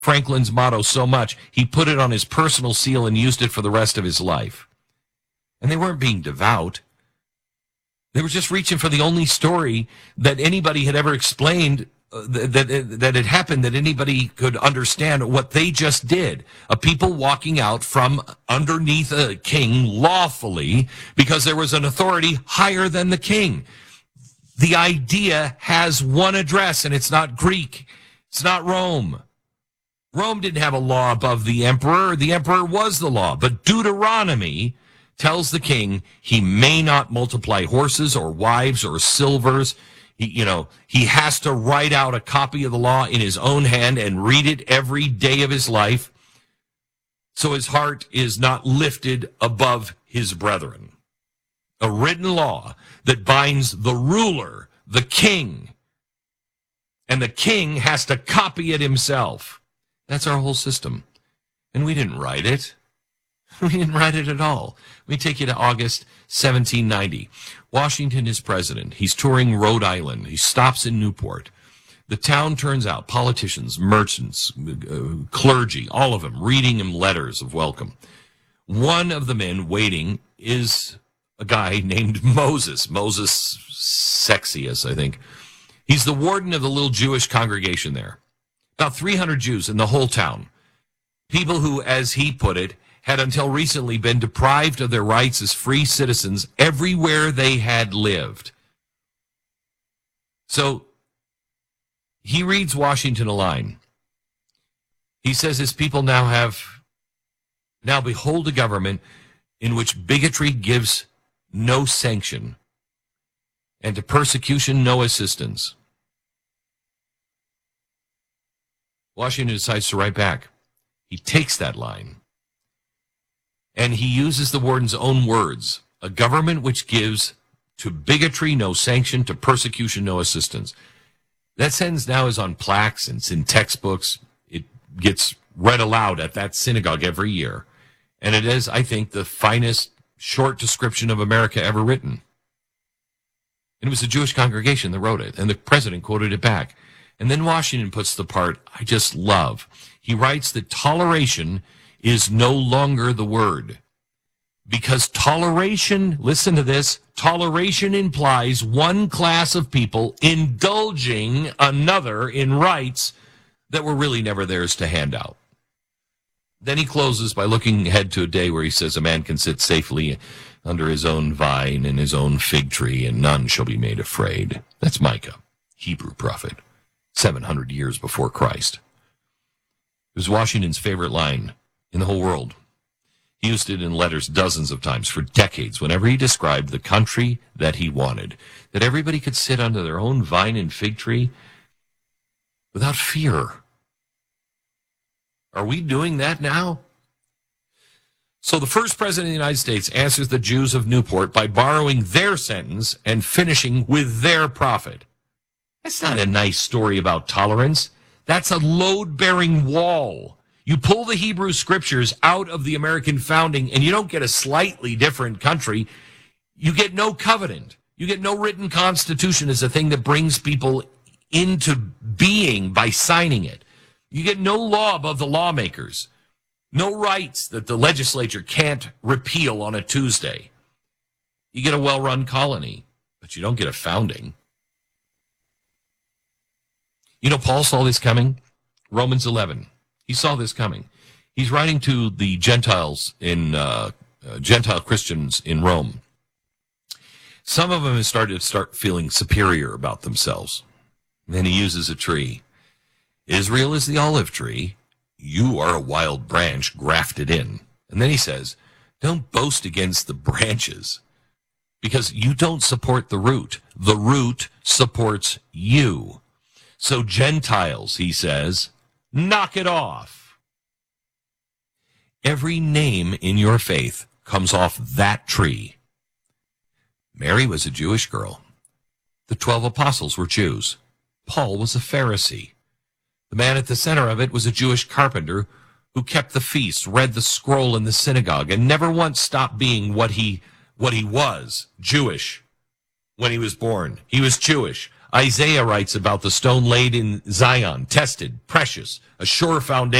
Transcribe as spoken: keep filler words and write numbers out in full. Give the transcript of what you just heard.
Franklin's motto so much, he put it on his personal seal and used it for the rest of his life. And they weren't being devout. They were just reaching for the only story that anybody had ever explained, uh, that, that that had happened, that anybody could understand what they just did. A people walking out from underneath a king lawfully because there was an authority higher than the king. The idea has one address, and it's not Greek. It's not Rome. Rome didn't have a law above the emperor. The emperor was the law. But Deuteronomy tells the king he may not multiply horses or wives or silvers. He, you know, he has to write out a copy of the law in his own hand and read it every day of his life, so his heart is not lifted above his brethren. A written law that binds the ruler, the king, and the king has to copy it himself. That's our whole system. And we didn't write it. We didn't write it at all. Let me take you to August seventeen ninety. Washington is president. He's touring Rhode Island. He stops in Newport. The town turns out, politicians, merchants, uh, clergy, all of them, reading him letters of welcome. One of the men waiting is a guy named Moses. Moses Sexius, I think. He's the warden of the little Jewish congregation there. About three hundred Jews in the whole town. People who, as he put it, had until recently been deprived of their rights as free citizens everywhere they had lived. So he reads Washington a line. He says his people now have, now behold a government in which bigotry gives no sanction and to persecution no assistance. Washington decides to write back. He takes that line. And he uses the warden's own words, a government which gives to bigotry no sanction, to persecution no assistance. That sentence now is on plaques and it's in textbooks. It gets read aloud at that synagogue every year. And it is, I think, the finest short description of America ever written. And it was a Jewish congregation that wrote it, and the president quoted it back. And then Washington puts the part I just love. He writes that toleration is no longer the word. Because toleration, listen to this, toleration implies one class of people indulging another in rights that were really never theirs to hand out. Then he closes by looking ahead to a day where he says a man can sit safely under his own vine and his own fig tree, and none shall be made afraid. That's Micah, Hebrew prophet, seven hundred years before Christ. It was Washington's favorite line in the whole world. He used it in letters dozens of times for decades whenever he described the country that he wanted, that everybody could sit under their own vine and fig tree without fear. Are we doing that now? So the first president of the United States answers the Jews of Newport by borrowing their sentence and finishing with their prophet. That's not a nice story about tolerance. That's a load-bearing wall. You pull the Hebrew scriptures out of the American founding and you don't get a slightly different country. You get no covenant. You get no written constitution as a thing that brings people into being by signing it. You get no law above the lawmakers. No rights that the legislature can't repeal on a Tuesday. You get a well-run colony, but you don't get a founding. You know, Paul saw this coming. Romans eleven. He saw this coming. He's writing to the Gentiles in uh, uh, Gentile Christians in Rome. Some of them have started to start feeling superior about themselves. And then he uses a tree. Israel is the olive tree. You are a wild branch grafted in. And then he says, don't boast against the branches because you don't support the root. The root supports you. So Gentiles, he says, knock it off. Every name in your faith comes off that tree. Mary was a Jewish girl. The twelve apostles were Jews. Paul was a Pharisee. The man at the center of it was a Jewish carpenter who kept the feast, read the scroll in the synagogue, and never once stopped being what he what he was, Jewish, when he was born. He was Jewish. Isaiah writes about the stone laid in Zion, tested, precious, a sure foundation.